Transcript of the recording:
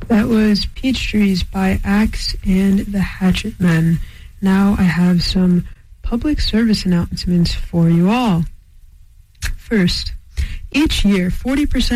That was Peach Trees by Axe and the Hatchet Men. Now I have some public service announcements for you all. First, each year 40%